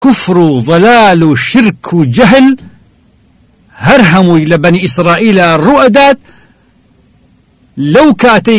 كفر وضلال وشرك وجهل هرهموا لبني إسرائيل الرؤدات لو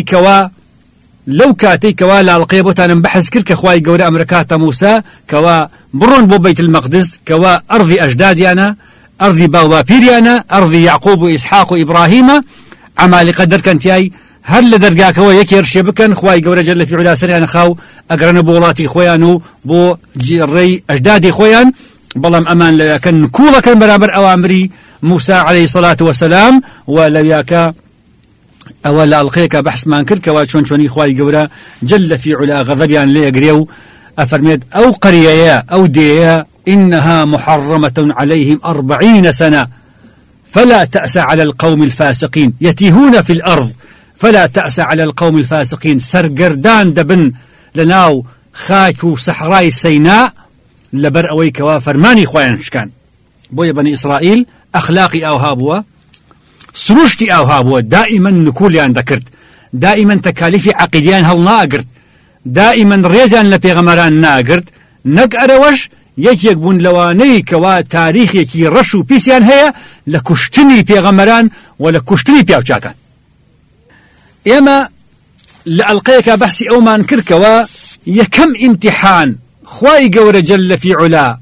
كاتي كوا لالقيبوتان بحث كرك خواي قوري أمريكاتا موسى كوا برون بو بيت المقدس كوا أرض أجداديانا أرض باوابيريانا أرض يعقوب وإسحاق وإبراهيم عمالقة دركنتياي هل لدرجاك هو يكير شبكن خواي قوري جل في علا سريان خاو أقرن بولاتي خويانو بو جري أجدادي خويان بلام أمان لكن كولا كان برابر أوامري موسى عليه الصلاة والسلام ولو ياك أولا ألقيك بحث ما انكرك وشوني خواي قورا جل في علا غضبيان ليقريو أفرميد أو قرية أو ديا إنها محرمة عليهم 40 سنة فلا تأس على القوم الفاسقين يتيهون في الأرض فلا تأس على القوم الفاسقين سرقردان دبن لناو خاكو صحراء سيناء لبر أويك وفرماني خوايان شكان بويا بني إسرائيل أخلاقي أوهابوا سروشتي أوهابوا دائما نكوليان ذكرت دائما تكاليفي عقيديان هل ناقرت دائما ريزان لبيغمران ناقرت نقروش يك بون لواني كوا تاريخ يكي رشو بيسيان هيا لكشتني بيغمران ولا كشتني بيوشاكان إما لألقيك بحثي أومان كركوا يكم امتحان خواي قور جل في علا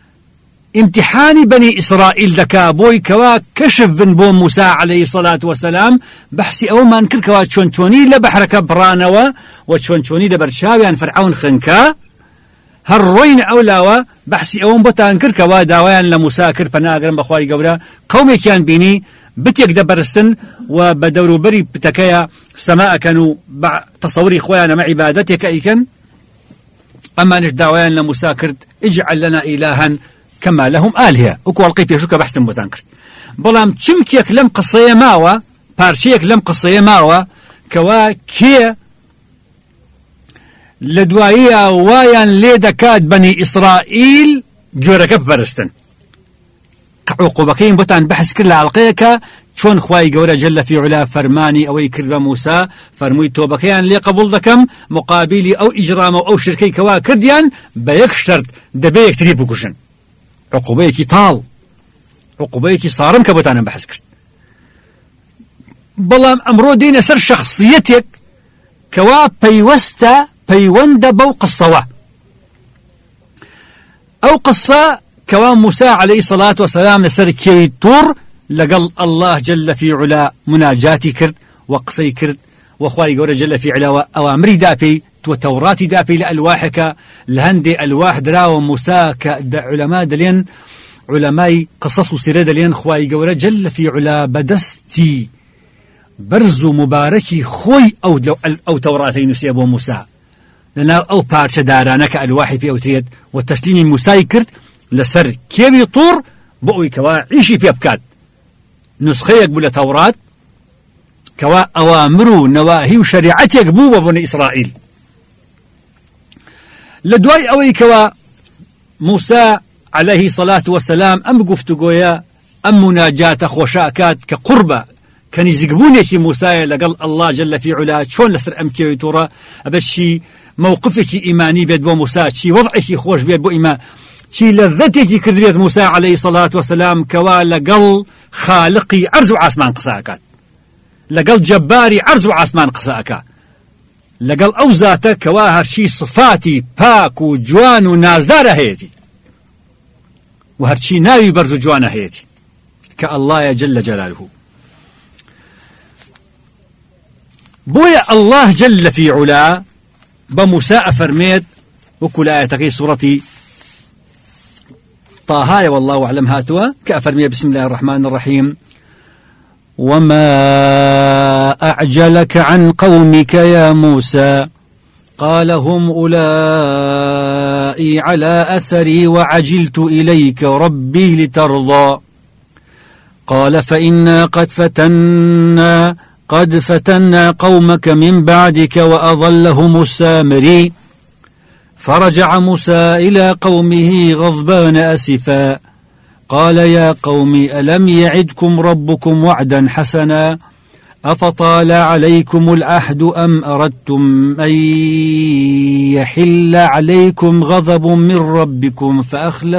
امتحان بني إسرائيل لكا بوي كوا كشف بن بو موسى عليه الصلاة والسلام بحثي أومان كركوا تشونتوني لبحرك برانوا وتشونتوني لبرشاويان فرعون خنكا هالروين أولاوا بحثي أوم بطان كركوا داويان لموسى كربنا أقرم بخواي قورا قومي كان بيني بتيك دبرستن وبدورو بري بتكايا سماء كانوا تصوري خويانا مع عبادتك أيكن أما نش داويان لموسى كرت اجعل لنا إلها كما لهم آلهة وكو القيب يشوك بحثن بطان كرت بلام تشمكيك لم قصية ماوا بارشيك لم قصية ماوا كوا كي لدوائية وايان ليدكات بني إسرائيل جورك برستن عقوبكين بطان بحث كل عالقيك شون خواي قورا جل في علا فرماني أو يكرب موسى فرموي توبكيان لي قبول دكم مقابلي أو إجرام أو شركي كوا كرديان بيك شرط دبيك تريبو كشن عقوبيكي طال عقوبيكي صارم كبطان بحث كرد بلام أمرو دين سر شخصيتك كوا بيوستا بيوند بو قصوا أو قصة كوان موسى عليه الصلاة والسلام لسر كيوي طور لقل الله جل في علا مناجاتي كرد وقصي كرد وخواي قول جل في علا وأوامري دابي وتوراتي دابي لألواحك لهندي ألواح دراو موسى كعلماء دلين علماء قصص سيرة دلين خواي قول جل في علا بدستي برزو مباركي خوي أو توراتي نسي أبو موسى لنا أو بارشة دارانك ألواحي في أوتريد والتسليم موسى كرد لسر كيبي طور بقوي كوا عيشي في أبكاد نسخيك بلا توراة كوا أوامرو نواهي وشريعتك بوبا بني إسرائيل لدواي أوي كوا موسى عليه الصلاة والسلام أم قفتو قويا أم مناجات خوشاكات كقربة كان يزقبونيكي موسى لقل الله جل في علا شون لسر أم كيوي تورا أبشي موقفك إيماني بيد بو موسى شي وضعك خوش بيد بو إيمان شي لذتك كردبيت موسى عليه الصلاة والسلام كوا لقل خالقي عرض عاسمان قصاكات لقل جباري عرض عاسمان قصاكات لقل أوزاتك كوا هرشي صفاتي باك وجوان ونازدار هيتي وهرشي ناوي برضو جوان هيتي كالله جل جلاله بويا الله جل في علا بموسى أفرميت وكل آية تقي سورتي طه والله أعلم هاتوا كأفرمي بسم الله الرحمن الرحيم وما أعجلك عن قومك يا موسى قال هم أولئي على أثري وعجلت إليك ربي لترضى قال فإنا قد فتنا قومك من بعدك وأضلهم السامري فرجع موسى إلى قومه غضبان أسفا قال يا قوم ألم يعدكم ربكم وعدا حسنا أفطال عليكم العهد أم أردتم أن يحل عليكم غضب من ربكم فأخلفتم